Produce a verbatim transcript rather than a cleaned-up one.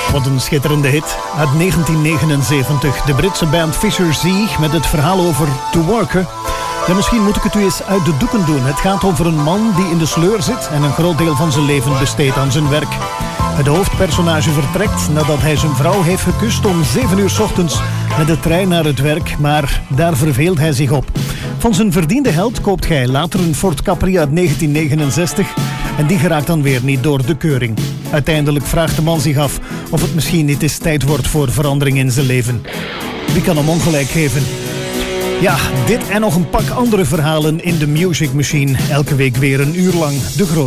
Wat een schitterende hit uit negentien negenenzeventig. De Britse band Fisher Z met het verhaal over To Worker. Ja, misschien moet ik het u eens uit de doeken doen. Het gaat over een man die in de sleur zit en een groot deel van zijn leven besteedt aan zijn werk. Het hoofdpersonage vertrekt nadat hij zijn vrouw heeft gekust om zeven uur 's ochtends met de trein naar het werk, maar daar verveelt hij zich op. Van zijn verdiende geld koopt hij later een Ford Capri uit negentien negenenzestig en die geraakt dan weer niet door de keuring. Uiteindelijk vraagt de man zich af of het misschien niet eens tijd wordt voor verandering in zijn leven. Wie kan hem ongelijk geven? Ja, dit en nog een pak andere verhalen in de Music Machine. Elke week weer een uur lang de grote